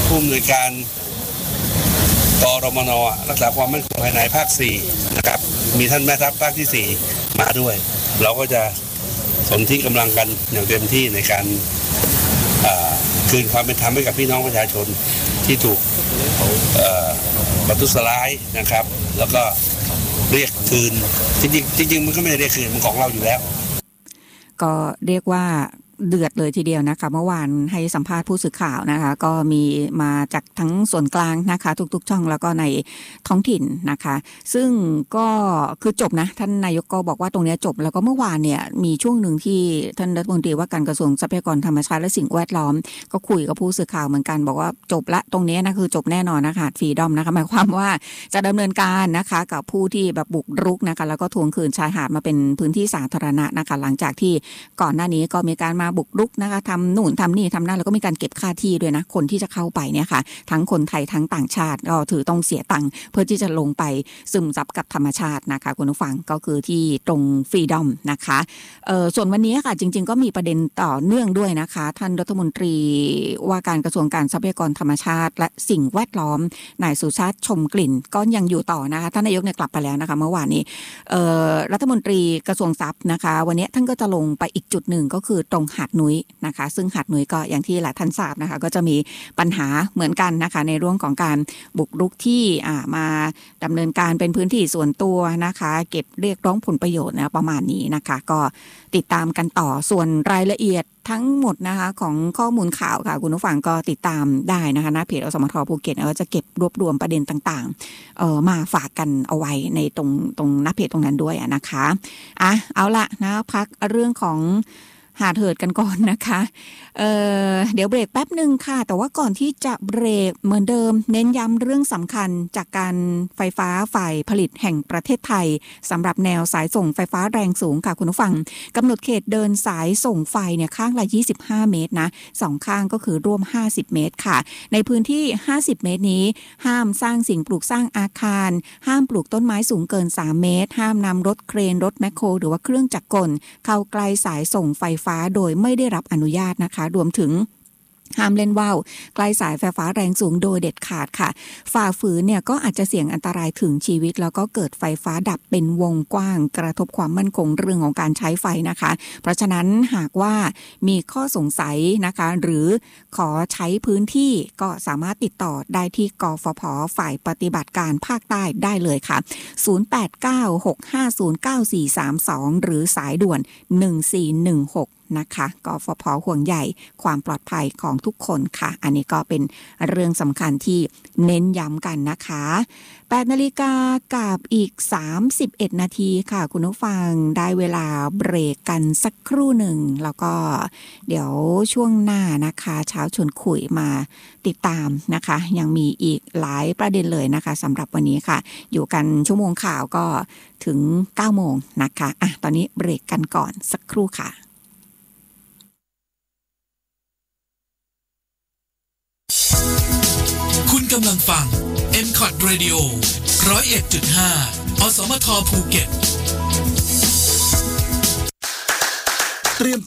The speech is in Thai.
ผู้อำนวยการกรมน.รักษาความมั่นคงภายในภาค4นะครับมีท่านแม่ทัพภาคที่4มาด้วยเราก็จะสนที่กำลังกันอย่างเต็มที่ในการคืนความเป็นธรรมให้กับพี่น้องประชาชนที่ถูกประทุษร้ายนะครับแล้วก็เรียกคืนจริงมันก็ไม่ได้เรียกคืนมันของเราอยู่แล้วก็เรียกว่าเดือดเลยทีเดียวนะคะเมื่อวานให้สัมภาษณ์ผู้สื่อข่าวนะคะก็มีมาจากทั้งส่วนกลางนะคะทุกๆช่องแล้วก็ในท้องถิ่นนะคะซึ่งก็คือจบนะท่านนายกก็บอกว่าตรงนี้จบแล้วก็เมื่อวานเนี่ยมีช่วงหนึ่งที่ท่านรัฐมนตรีว่าการกระทรวงทรัพยากรธรรมชาติและสิ่งแวดล้อมก็คุยกับผู้สื่อข่าวเหมือนกันบอกว่าจบละตรงนี้นะคือจบแน่นอนนะคะฟรีดอมนะคะหมายความว่าจะดำเนินการนะคะกับผู้ที่แบบบุกรุกนะคะแล้วก็ทวงคืนชายหาดมาเป็นพื้นที่สาธารณะนะคะหลังจากที่ก่อนหน้านี้ก็มีการมาบุกรุกนะคะทำนู่นทำนี่ทำนั่นแล้วก็มีการเก็บค่าที่ด้วยนะคนที่จะเข้าไปเนี่ยค่ะทั้งคนไทยทั้งต่างชาติก็ถือต้องเสียตังค์เพื่อที่จะลงไปซึมซับกับธรรมชาตินะคะคุณผู้ฟังก็คือที่ตรงฟรีดอมนะคะส่วนวันนี้ค่ะจริงๆก็มีประเด็นต่อเนื่องด้วยนะคะท่านรัฐมนตรีว่าการกระทรวงการทรัพยากรธรรมชาติและสิ่งแวดล้อมนายสุชาติชมกลิ่นก็ยังอยู่ต่อนะคะท่านนายกเนี่ยกลับไปแล้วนะคะเมื่อวานนี้รัฐมนตรีกระทรวงทรัพย์นะคะวันนี้ท่านก็จะลงไปอีกจุดหนึ่งก็คือตรงหาดนุ้ยนะคะซึ่งหาดนุ้ยก็อย่างที่หลายท่านทราบนะคะก็จะมีปัญหาเหมือนกันนะคะในเรื่องของการบุกรุกที่มาดำเนินการเป็นพื้นที่ส่วนตัวนะคะเก็บเรียกร้องผลประโยชน์นะประมาณนี้นะคะก็ติดตามกันต่อส่วนรายละเอียดทั้งหมดนะคะของข้อมูลข่าวค่ะคุณผู้ฟังก็ติดตามได้นะคะหน้าเพจอสมทภูเก็ตก็จะเก็บรวบรวมประเด็นต่างๆมาฝากกันเอาไว้ในตรงหน้าเพจตรงนั้นด้วยนะคะเอาละนะพักเรื่องของหาเถิดกันก่อนนะคะเดี๋ยวเบรกแป๊บนึงค่ะแต่ว่าก่อนที่จะเบรกเหมือนเดิมเน้นย้ำเรื่องสำคัญจากการไฟฟ้าฝ่ายผลิตแห่งประเทศไทยสำหรับแนวสายส่งไฟฟ้าแรงสูงค่ะคุณผู้ฟังกำหนดเขตเดินสายส่งไฟเนี่ยข้างละ25เมตรนะ2ข้างก็คือร่วม50เมตรค่ะในพื้นที่50เมตรนี้ห้ามสร้างสิ่งปลูกสร้างอาคารห้ามปลูกต้นไม้สูงเกิน3เมตรห้ามนำรถเครนรถแมคโครหรือว่าเครื่องจักรกลเข้าใกล้สายส่งไฟฟ้าโดยไม่ได้รับอนุญาตนะคะรวมถึงห้ามเล่นว่าวใกล้สายไฟฟ้าแรงสูงโดยเด็ดขาดค่ะฝ่าฝืนเนี่ยก็อาจจะเสี่ยงอันตรายถึงชีวิตแล้วก็เกิดไฟฟ้าดับเป็นวงกว้างกระทบความมั่นคงเรื่องของการใช้ไฟนะคะเพราะฉะนั้นหากว่ามีข้อสงสัยนะคะหรือขอใช้พื้นที่ก็สามารถติดต่อได้ที่กฟผ.ฝ่ายปฏิบัติการภาคใต้ได้เลยค่ะ0896509432หรือสายด่วน1416นะคะกฟผ.ห่วงใหญ่ความปลอดภัยของทุกคนค่ะอันนี้ก็เป็นเรื่องสำคัญที่เน้นย้ำกันนะคะ8 นาฬิกากับอีก31นาทีค่ะคุณผู้ฟังได้เวลาเบรกกันสักครู่หนึ่งแล้วก็เดี๋ยวช่วงหน้านะคะเช้าชวนคุยมาติดตามนะคะยังมีอีกหลายประเด็นเลยนะคะสำหรับวันนี้ค่ะอยู่กันชั่วโมงข่าวก็ถึง 9 โมงนะคะตอนนี้เบรกกันก่อนสักครู่ค่ะคุณกำลังฟัง MCOT Radio 101.5 อสมทภูเก็ตเตรียม